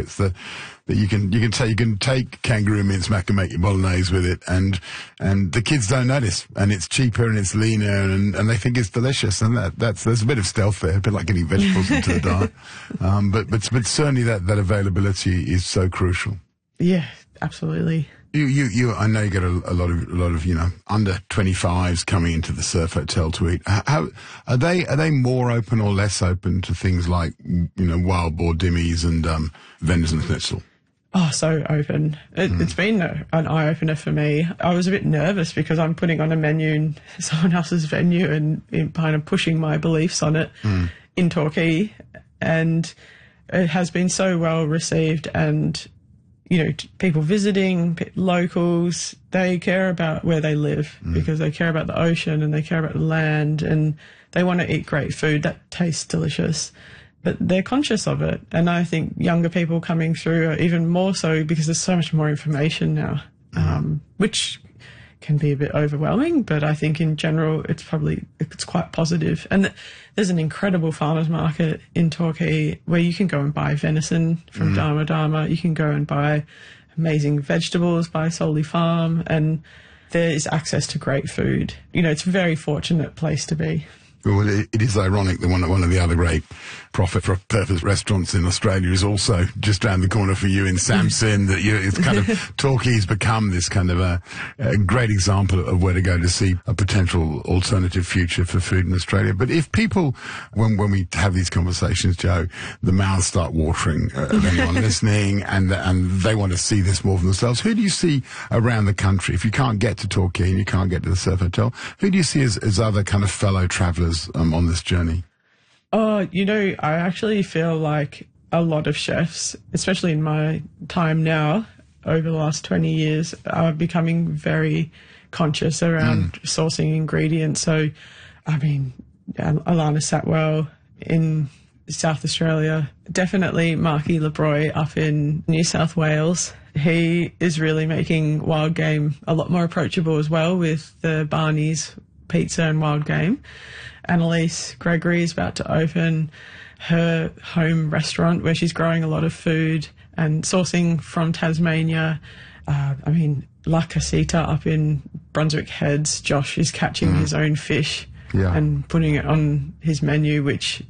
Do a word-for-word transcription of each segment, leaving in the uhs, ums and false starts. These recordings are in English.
ingredients that, that you can you can take you can take kangaroo mince mac and make your bolognese with it, and and the kids don't notice, and it's cheaper and it's leaner, and, and they think it's delicious, and that that's there's a bit of stealth there, a bit like getting vegetables into the diet, um, but but but certainly that that availability is so crucial. Yeah, absolutely. You, you, you. I know you get a, a lot of, a lot of, you know, under twenty-fives coming into the Surf Hotel to eat. How are they? Are they more open or less open to things like, you know, wild boar dimmies and um, venison schnitzel? Oh, so open. It, mm. It's been a, an eye opener for me. I was a bit nervous because I'm putting on a menu in someone else's venue and in kind of pushing my beliefs on it mm. in Torquay, and it has been so well received. And you know, people visiting, locals, they care about where they live mm. because they care about the ocean and they care about the land, and they want to eat great food that tastes delicious, but they're conscious of it. And I think younger people coming through are even more so because there's so much more information now, mm. um, which can be a bit overwhelming, but I think in general it's probably, it's quite positive. And th- there's an incredible farmers market in Torquay where you can go and buy venison from mm. Dharma Dharma, you can go and buy amazing vegetables by Solly Farm, and there is access to great food. You know, it's a very fortunate place to be. Well, it, it is ironic that one, one of the other great profit-for-purpose restaurants in Australia is also just around the corner for you in Samson. That you, it's kind of Torquay's become this kind of a, a great example of where to go to see a potential alternative future for food in Australia. But if people, when when we have these conversations, Joe, the mouths start watering uh, of anyone listening, and and they want to see this more for themselves. Who do you see around the country? If you can't get to Torquay and you can't get to the Surf Hotel, who do you see as, as other kind of fellow travellers um, on this journey? Oh, you know, I actually feel like a lot of chefs, especially in my time now, over the last twenty years, are becoming very conscious around mm. sourcing ingredients. So, I mean, Alana Satwell in South Australia, definitely Marky Lebroy up in New South Wales. He is really making wild game a lot more approachable as well with the Barney's Pizza and Wild Game. Annalise Gregory is about to open her home restaurant where she's growing a lot of food and sourcing from Tasmania. Uh, I mean, La Casita up in Brunswick Heads, Josh is catching mm. his own fish yeah. and putting it on his menu, which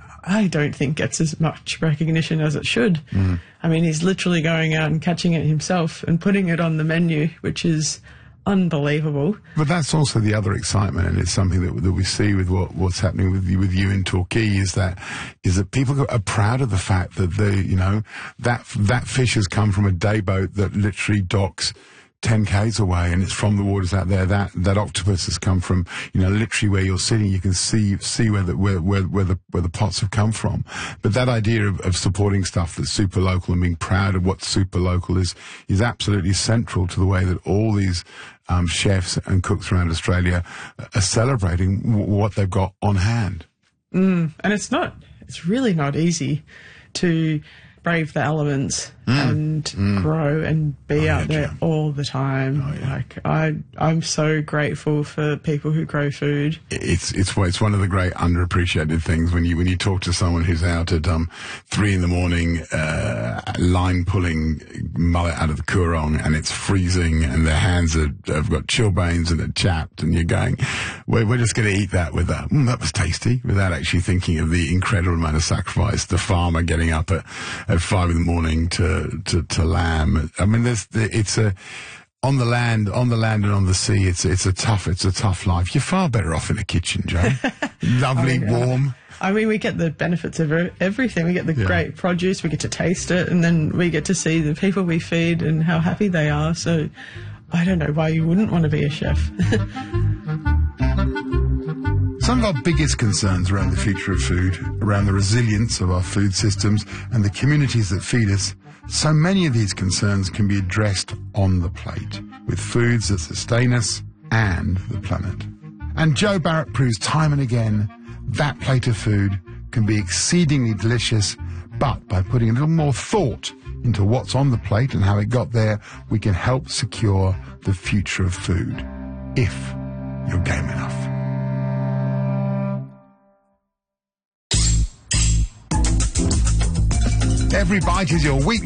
I don't think gets as much recognition as it should. Mm. I mean, he's literally going out and catching it himself and putting it on the menu, which is unbelievable. But that's also the other excitement, and it's something that, that we see with what, what's happening with you, with you in Torquay, is that is that people are proud of the fact that the you know that that fish has come from a day boat that literally docks ten k's away, and it's from the waters out there. That that octopus has come from, you know, literally where you're sitting. You can see see where the where where, where the where the pots have come from. But that idea of, of supporting stuff that's super local and being proud of what's super local is is absolutely central to the way that all these um, chefs and cooks around Australia are celebrating w- what they've got on hand. Mm, and it's not. It's really not easy to brave the elements mm. and mm. grow and be oh, out yeah, there Jim. all the time. Oh, yeah. Like I, I'm so grateful for people who grow food. It's it's it's one of the great underappreciated things when you when you talk to someone who's out at um three in the morning, uh, line pulling mullet out of the Coorong, and it's freezing, and their hands are, have got chilblains and they're chapped, and you're going, we're, we're just going to eat that with that. Mm, that was tasty, without actually thinking of the incredible amount of sacrifice. The farmer getting up at at five in the morning to, to, to lamb. I mean, there's, it's a, on the land, on the land and on the sea, it's, it's a tough, it's a tough life. You're far better off in a kitchen, Joe. Lovely, oh, warm. I mean, we get the benefits of everything. We get the yeah. great produce, we get to taste it, and then we get to see the people we feed and how happy they are. So I don't know why you wouldn't want to be a chef. Some of our biggest concerns around the future of food, around the resilience of our food systems and the communities that feed us, so many of these concerns can be addressed on the plate, with foods that sustain us and the planet. And Joe Barrett proves time and again that plate of food can be exceedingly delicious, but by putting a little more thought into what's on the plate and how it got there, we can help secure the future of food, if you're game enough. Every Bite is your weekly